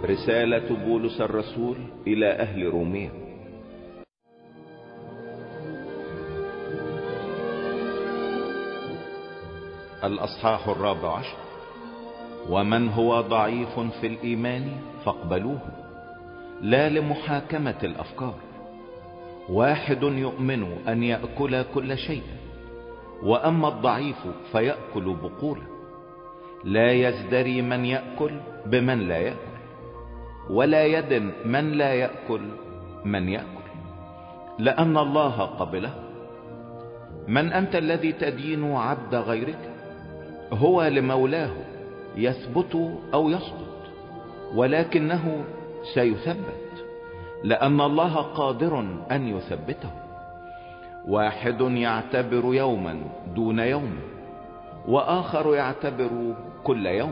رسالة بولس الرسول إلى أهل رومية. الأصحاح 14. ومن هو ضعيف في الإيمان فاقبلوه، لا لمحاكمة الأفكار. واحد يؤمن أن يأكل كل شيء، وأما الضعيف فيأكل بقوله. لا يزدري من يأكل بمن لا يأكل، ولا يدن من لا يأكل من يأكل، لأن الله قبله. من أنت الذي تدين عبد غيرك؟ هو لمولاه يثبت أو يسقط، ولكنه سيثبت، لأن الله قادر أن يثبته. واحد يعتبر يوما دون يوم، وآخر يعتبر كل يوم.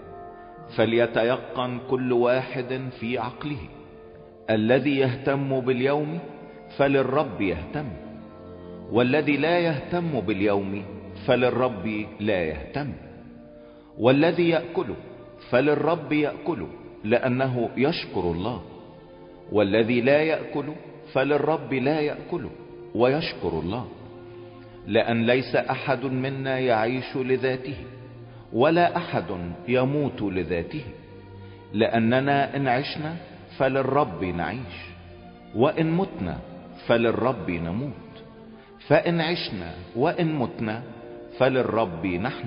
فليتيقن كل واحد في عقله. الذي يهتم باليوم فللرب يهتم، والذي لا يهتم باليوم فللرب لا يهتم. والذي يأكل فللرب يأكل، لأنه يشكر الله. والذي لا يأكل فللرب لا يأكل ويشكر الله. لأن ليس أحد منا يعيش لذاته، ولا أحد يموت لذاته. لأننا إن عشنا فللرب نعيش، وإن متنا فللرب نموت. فإن عشنا وإن متنا فللرب نحن.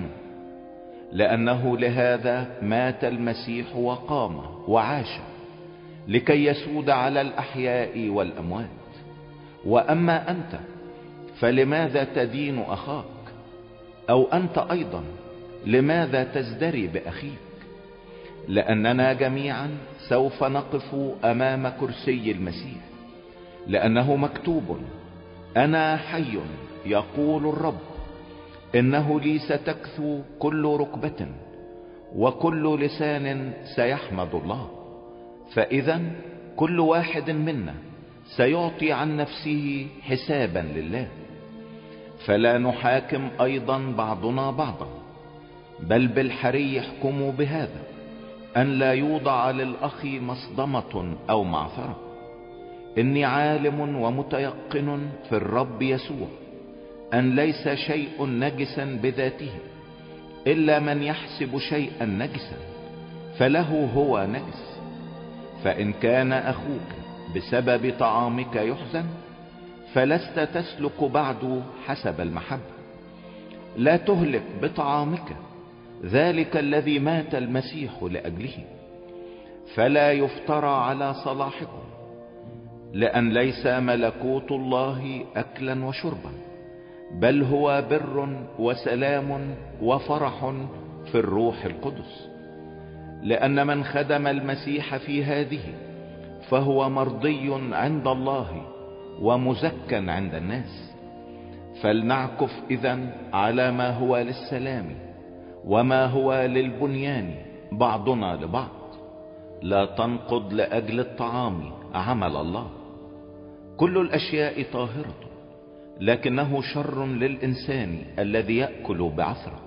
لأنه لهذا مات المسيح وقام وعاش، لكي يسود على الأحياء والأموات. وأما أنت فلماذا تدين أخاك؟ أو أنت أيضا لماذا تزدري بأخيك؟ لأننا جميعا سوف نقف أمام كرسي المسيح. لأنه مكتوب: أنا حي يقول الرب، إنه لي ستكثو كل ركبة، وكل لسان سيحمد الله. فإذا كل واحد منا سيعطي عن نفسه حسابا لله. فلا نحاكم أيضا بعضنا بعضا، بل بالحري يحكموا بهذا، أن لا يوضع للأخ مصدمة أو معثرة. إني عالم ومتيقن في الرب يسوع أن ليس شيء نجسا بذاته، إلا من يحسب شيئا نجسا فله هو نجس. فإن كان أخوك بسبب طعامك يحزن، فلست تسلك بعد حسب المحبة. لا تهلك بطعامك ذلك الذي مات المسيح لأجله. فلا يفترى على صلاحكم، لأن ليس ملكوت الله أكلا وشربا، بل هو بر وسلام وفرح في الروح القدس. لأن من خدم المسيح في هذه فهو مرضي عند الله ومزكى عند الناس. فلنعكف إذن على ما هو للسلام وما هو للبنيان بعضنا لبعض. لا تنقض لأجل الطعام عمل الله. كل الأشياء طاهرة، لكنه شر للإنسان الذي يأكل بعثرة.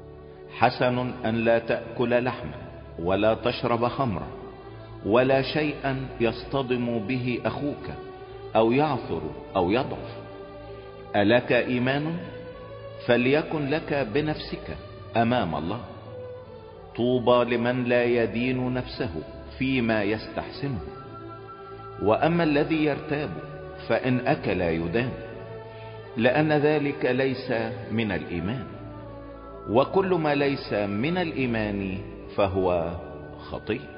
حسن أن لا تأكل لحما، ولا تشرب خمرا، ولا شيئا يصطدم به أخوك أو يعثر أو يضعف. ألك إيمان؟ فليكن لك بنفسك أمام الله. طوبى لمن لا يدين نفسه فيما يستحسنه. وأما الذي يرتاب فإن أكل يدان، لأن ذلك ليس من الإيمان. وكل ما ليس من الإيمان فهو خطيئة.